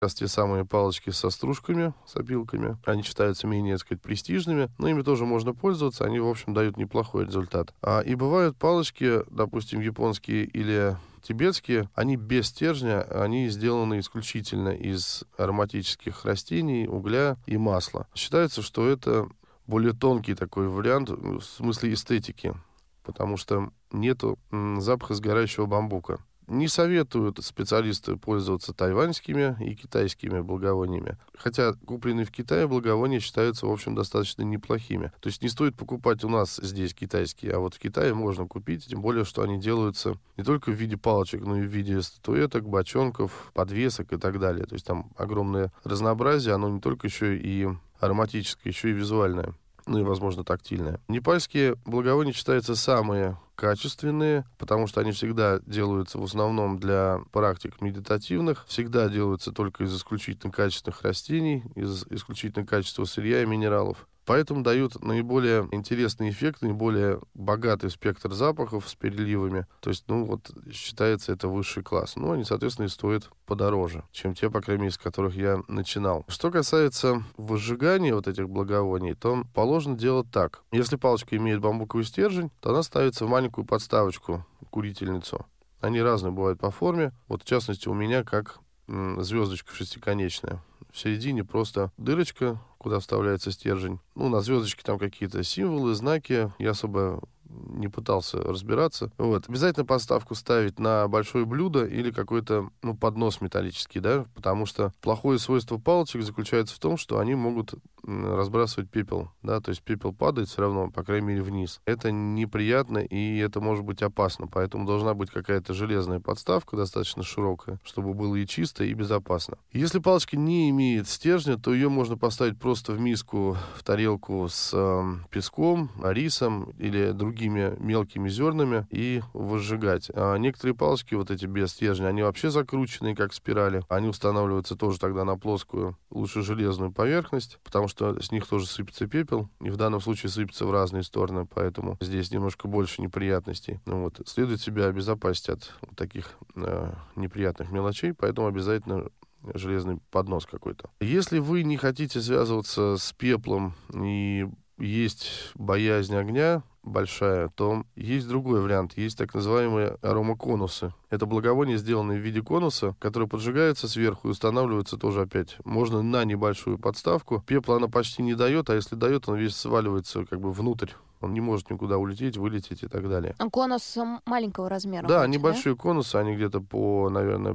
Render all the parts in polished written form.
раз те самые палочки со стружками, с опилками. Они считаются менее, так сказать, престижными, но ими тоже можно пользоваться. Они, в общем, дают неплохой результат. И бывают палочки, допустим, японские или тибетские, они без стержня, они сделаны исключительно из ароматических растений, угля и масла. Считается, что это более тонкий такой вариант в смысле эстетики, потому что нету запаха сгорающего бамбука. Не советуют специалисты пользоваться тайваньскими и китайскими благовониями. Хотя купленные в Китае благовония считаются, в общем, достаточно неплохими. То есть не стоит покупать у нас здесь китайские, а вот в Китае можно купить, тем более, что они делаются не только в виде палочек, но и в виде статуэток, бочонков, подвесок и так далее. То есть там огромное разнообразие, оно не только еще и ароматическое, еще и визуальное. Ну и, возможно, тактильное. Непальские благовония считаются самые качественные, потому что они всегда делаются в основном для практик медитативных, всегда делаются только из исключительно качественных растений, из исключительно качественного сырья и минералов. Поэтому дают наиболее интересный эффект, наиболее богатый спектр запахов с переливами. То есть, считается это высший класс. Но они, соответственно, и стоят подороже, чем те, по крайней мере, с которых я начинал. Что касается выжигания вот этих благовоний, то положено делать так. Если палочка имеет бамбуковый стержень, то она ставится в маленькую подставочку, курительницу. Они разные бывают по форме. Вот, в частности, у меня как звездочка шестиконечная. В середине просто дырочка, куда вставляется стержень. На звездочке там какие-то символы, знаки. Я особо не пытался разбираться. Обязательно подставку ставить на большое блюдо или какой-то поднос металлический, да, потому что плохое свойство палочек заключается в том, что они могут разбрасывать пепел, да, то есть пепел падает все равно, по крайней мере, вниз. Это неприятно и это может быть опасно, поэтому должна быть какая-то железная подставка, достаточно широкая, чтобы было и чисто, и безопасно. Если палочка не имеет стержня, то ее можно поставить просто в миску, в тарелку с песком, рисом или другими мелкими зернами и выжигать. А некоторые палочки, вот эти без стержня, они вообще закрученные, как спирали. Они устанавливаются тоже тогда на плоскую, лучше железную поверхность, потому что с них тоже сыпется пепел, и в данном случае сыпется в разные стороны, поэтому здесь немножко больше неприятностей. Следует себя обезопасить от таких неприятных мелочей, поэтому обязательно железный поднос какой-то. Если вы не хотите связываться с пеплом и есть боязнь огня большая, то есть другой вариант. Есть так называемые аромаконусы. Это благовония, сделанные в виде конуса, которые поджигаются сверху и устанавливаются тоже опять. Можно на небольшую подставку. Пепла она почти не дает, а если дает, он весь сваливается внутрь. Он не может никуда улететь, вылететь и так далее. Конус маленького размера. Да, небольшие конусы, они где-то по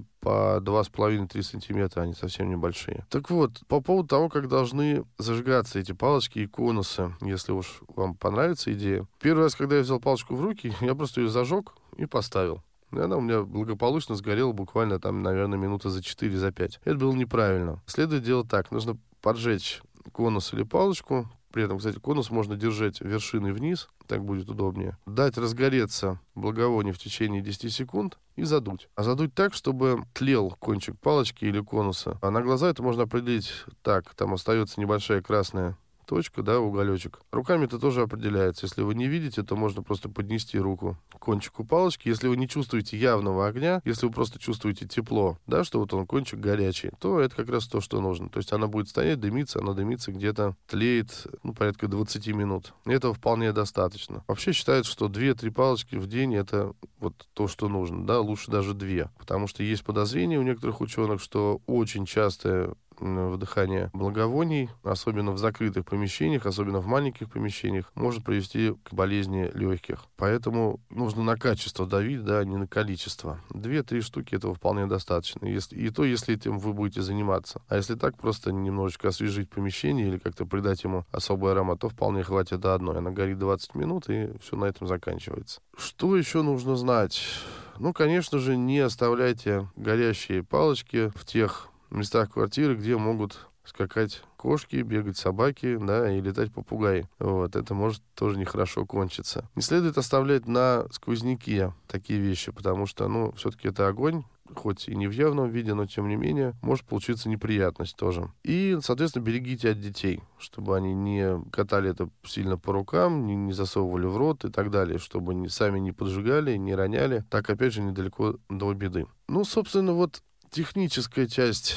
2,5-3 сантиметра, они совсем небольшие. Так вот, по поводу того, как должны зажигаться эти палочки и конусы, если уж вам понравится идея. Первый раз, когда я взял палочку в руки, я просто ее зажег и поставил. И она у меня благополучно сгорела буквально минуты за 4, за 5. Это было неправильно. Следует делать так. Нужно поджечь конус или палочку. При этом, кстати, конус можно держать вершиной вниз, так будет удобнее. Дать разгореться благовоние в течение 10 секунд и задуть. А задуть так, чтобы тлел кончик палочки или конуса. А на глаза это можно определить так. Там остается небольшая красная точка, да, уголечек. Руками это тоже определяется. Если вы не видите, то можно просто поднести руку к кончику палочки. Если вы не чувствуете явного огня, если вы просто чувствуете тепло, да, что он кончик горячий, то это как раз то, что нужно. То есть она будет стоять, дымиться, она дымится где-то, тлеет, порядка 20 минут. И этого вполне достаточно. Вообще считается, что 2-3 палочки в день это то, что нужно, да, лучше даже 2. Потому что есть подозрение у некоторых ученых, что очень частое вдыхание благовоний, особенно в закрытых помещениях, особенно в маленьких помещениях, может привести к болезни легких. Поэтому нужно на качество давить, да, а не на количество. 2-3 штуки этого вполне достаточно. Если этим вы будете заниматься. А если так, просто немножечко освежить помещение или как-то придать ему особый аромат, то вполне хватит до одной. Она горит 20 минут, и все на этом заканчивается. Что еще нужно знать? Конечно же, не оставляйте горящие палочки в тех местах квартиры, где могут скакать кошки, бегать собаки, да, и летать попугаи. Это может тоже нехорошо кончиться. Не следует оставлять на сквозняке такие вещи, потому что, все-таки это огонь, хоть и не в явном виде, но тем не менее, может получиться неприятность тоже. И, соответственно, берегите от детей, чтобы они не катали это сильно по рукам, не засовывали в рот и так далее, чтобы сами не поджигали, не роняли. Так, опять же, недалеко до беды. Собственно, техническая часть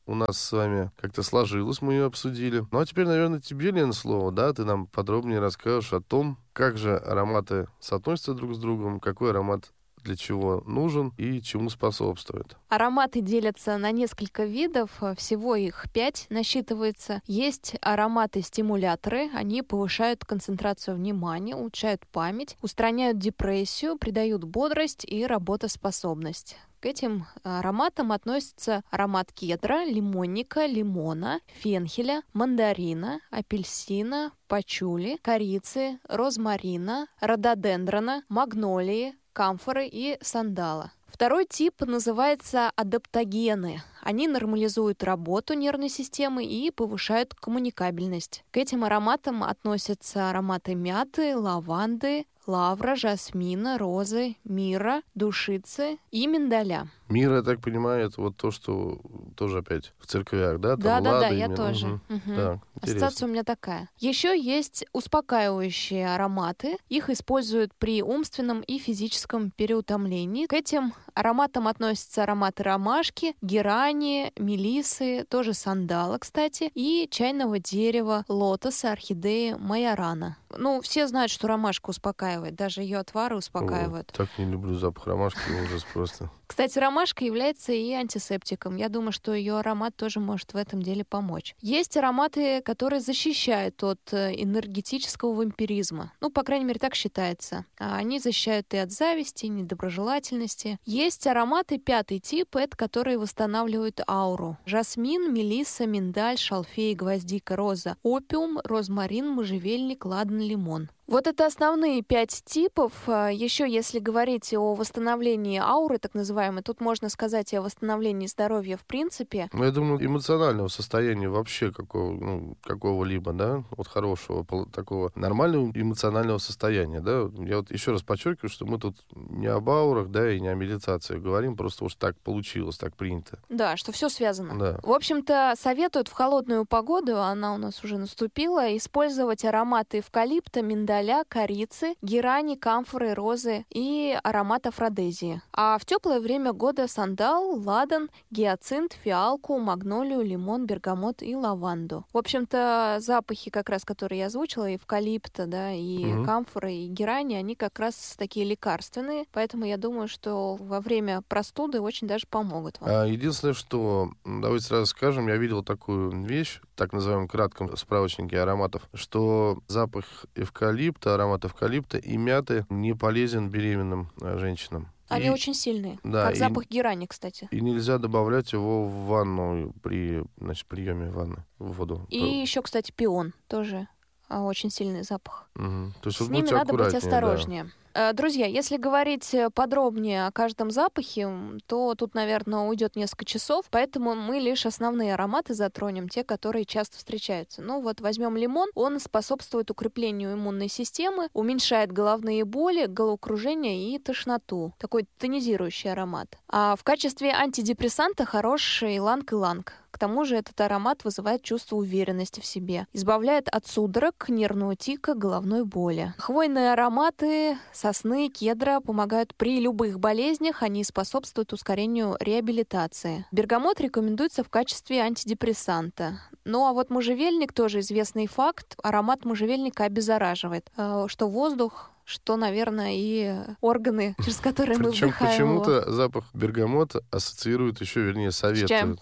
у нас с вами как-то сложилась, мы ее обсудили. Ну а теперь, наверное, тебе, Лен, слово, да? Ты нам подробнее расскажешь о том, как же ароматы соотносятся друг с другом, какой аромат для чего нужен и чему способствует. Ароматы делятся на несколько видов, всего их 5 насчитывается. Есть ароматы-стимуляторы, они повышают концентрацию внимания, улучшают память, устраняют депрессию, придают бодрость и работоспособность. К этим ароматам относятся аромат кедра, лимонника, лимона, фенхеля, мандарина, апельсина, пачули, корицы, розмарина, рододендрона, магнолии, камфоры и сандала. Второй тип называется адаптогены. Они нормализуют работу нервной системы и повышают коммуникабельность. К этим ароматам относятся ароматы мяты, лаванды, лавра, жасмина, розы, мира, душицы и миндаля. Мир, я так понимаю, это вот то, что тоже опять в церквях, да? Там Да, лады, я именно. тоже. Так, ассоциация у меня такая. Еще есть успокаивающие ароматы. Их используют при умственном и физическом переутомлении. К этим ароматам относятся ароматы ромашки, герани, мелисы, тоже сандала, кстати, и чайного дерева, лотоса, орхидеи, майорана. Ну, все знают, что ромашка успокаивает. Даже ее отвары успокаивают. О, так не люблю запах ромашки, ужас просто. Кстати, ромашка является и антисептиком. Я думаю, что ее аромат тоже может в этом деле помочь. Есть ароматы, которые защищают от энергетического вампиризма. Ну, по крайней мере, так считается. Они защищают и от зависти, и недоброжелательности. Есть ароматы 5-й тип, это которые восстанавливают ауру. Жасмин, мелисса, миндаль, шалфей, гвоздика, роза, опиум, розмарин, можжевельник, ладан, лимон. Вот это основные 5 типов. Еще если говорить о восстановлении ауры, так называемой, тут можно сказать и о восстановлении здоровья в принципе. Ну, я думаю, эмоционального состояния вообще какого-либо, да, вот хорошего, такого нормального эмоционального состояния, да. Я вот еще раз подчеркиваю, что мы тут не об аурах, да, и не о медитации говорим, просто уж так получилось, так принято. Да, что все связано. Да. В общем-то, советуют в холодную погоду, она у нас уже наступила, использовать ароматы эвкалипта, миндаля, корицы, герани, камфоры, розы и аромат афродезии. А в теплое время года сандал, ладан, гиацинт, фиалку, магнолию, лимон, бергамот и лаванду. В общем-то, запахи, как раз которые я озвучила, эвкалипта, да, и камфоры, и герани, они как раз такие лекарственные, поэтому я думаю, что во время простуды очень даже помогут вам. Единственное, что, давайте сразу скажем, я видел такую вещь, так называемом кратком справочнике ароматов, что запах эвкалипта, аромат эвкалипта и мяты не полезен беременным женщинам. Они очень сильные, да, как запах герани, кстати. И нельзя добавлять его в ванну при приеме ванны, в воду. И еще, кстати, пион тоже очень сильный запах. То есть с ними надо быть осторожнее. Да. Друзья, если говорить подробнее о каждом запахе, то тут, наверное, уйдет несколько часов, поэтому мы лишь основные ароматы затронем, те, которые часто встречаются. Ну вот возьмем лимон, он способствует укреплению иммунной системы, уменьшает головные боли, головокружение и тошноту. Такой тонизирующий аромат. А в качестве антидепрессанта хорош иланг-иланг. К тому же этот аромат вызывает чувство уверенности в себе, избавляет от судорог, нервного тика, головной боли. Хвойные ароматы сосны, кедра помогают при любых болезнях, они способствуют ускорению реабилитации. Бергамот рекомендуется в качестве антидепрессанта. Ну а вот можжевельник тоже известный факт. Аромат можжевельника обеззараживает, что воздух, что, наверное, и органы, через которые мы вдыхаем его. Почему-то запах бергамота ассоциируют еще, вернее, советуют.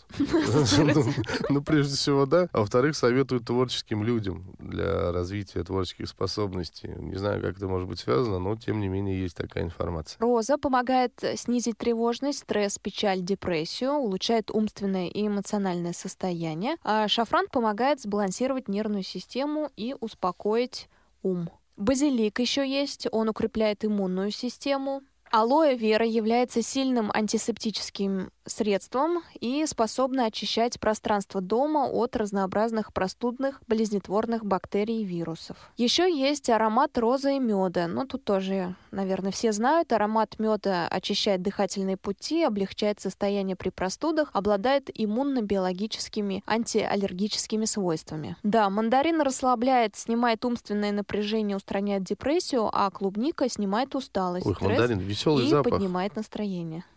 Ну, прежде всего, да. А во-вторых, советуют творческим людям для развития творческих способностей. Не знаю, как это может быть связано, но, тем не менее, есть такая информация. Роза помогает снизить тревожность, стресс, печаль, депрессию, улучшает умственное и эмоциональное состояние. А шафран помогает сбалансировать нервную систему и успокоить ум. Базилик еще есть, он укрепляет иммунную систему. Алоэ вера является сильным антисептическим средством и способна очищать пространство дома от разнообразных простудных, болезнетворных бактерий и вирусов. Еще есть аромат розы и меда. Ну, тут тоже, наверное, все знают. Аромат меда очищает дыхательные пути, облегчает состояние при простудах, обладает иммунно-биологическими антиаллергическими свойствами. Да, мандарин расслабляет, снимает умственное напряжение, устраняет депрессию, а клубника снимает усталость, стресс веселый и запах. поднимает настроение.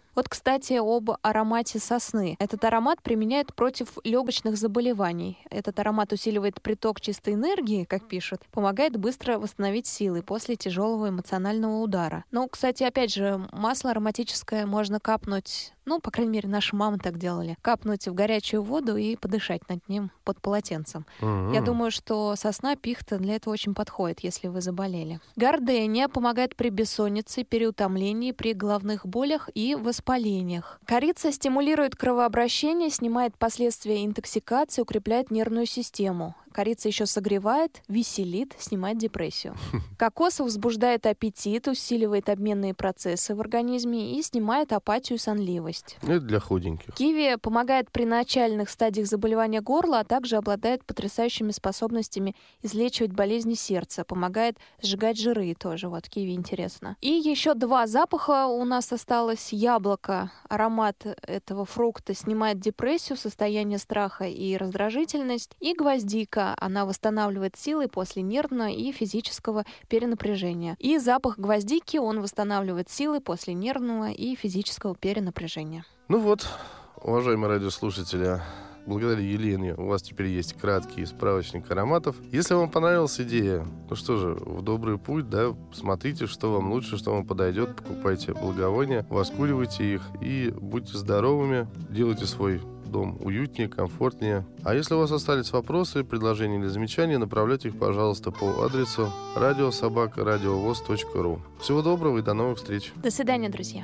Вот, кстати, об аромате сосны. Этот аромат применяют против легочных заболеваний. Этот аромат усиливает приток чистой энергии, как пишут, помогает быстро восстановить силы после тяжелого эмоционального удара. Ну, кстати, опять же, масло ароматическое можно капнуть, по крайней мере, наши мамы так делали, капнуть в горячую воду и подышать над ним под полотенцем. Я думаю, что сосна, пихта для этого очень подходит, если вы заболели. Гардения помогает при бессоннице, переутомлении, при головных болях и воспалениях. Корица стимулирует кровообращение, снимает последствия интоксикации, укрепляет нервную систему. Корица еще согревает, веселит, снимает депрессию. Кокос возбуждает аппетит, усиливает обменные процессы в организме и снимает апатию и сонливость. Это для худеньких. Киви помогает при начальных стадиях заболевания горла, а также обладает потрясающими способностями излечивать болезни сердца, помогает сжигать жиры тоже. Вот киви интересно. И еще 2 запаха у нас осталось. Яблоко. Аромат этого фрукта снимает депрессию, состояние страха и раздражительность. И гвоздика. Она восстанавливает силы после нервного и физического перенапряжения. И запах гвоздики, он восстанавливает силы после нервного и физического перенапряжения. Ну вот, уважаемые радиослушатели, благодаря Елене у вас теперь есть краткий справочник ароматов. Если вам понравилась идея, ну что же, в добрый путь, да, смотрите, что вам лучше, что вам подойдет, покупайте благовония, воскуривайте их и будьте здоровыми, делайте свой дом уютнее, комфортнее. А если у вас остались вопросы, предложения или замечания, направляйте их, пожалуйста, по адресу radio@radiovoz.ru. Всего доброго и до новых встреч. До свидания, друзья.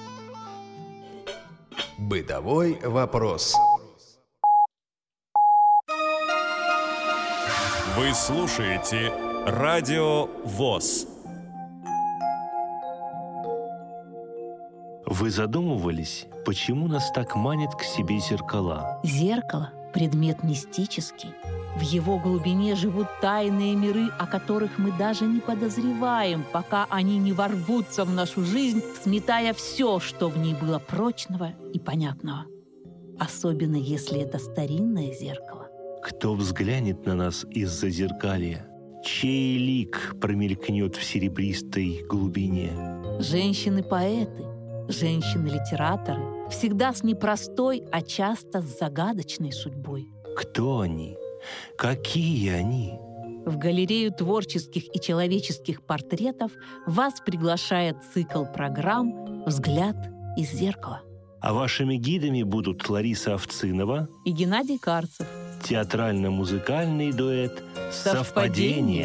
Бытовой вопрос. Вы слушаете Радио ВОС. Вы задумывались, почему нас так манит к себе зеркала? Зеркало — предмет мистический. В его глубине живут тайные миры, о которых мы даже не подозреваем, пока они не ворвутся в нашу жизнь, сметая все, что в ней было прочного и понятного. Особенно если это старинное зеркало. Кто взглянет на нас из-за зеркалья? Чей лик промелькнет в серебристой глубине? Женщины-поэты, женщины-литераторы всегда с непростой, а часто с загадочной судьбой. Кто они? Какие они? В галерею творческих и человеческих портретов вас приглашает цикл программ «Взгляд из зеркала». А вашими гидами будут Лариса Овцинова и Геннадий Карцев. Театрально-музыкальный дуэт «Совпадение».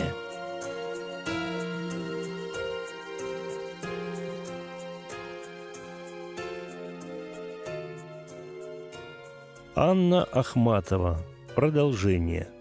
Анна Ахматова. Продолжение.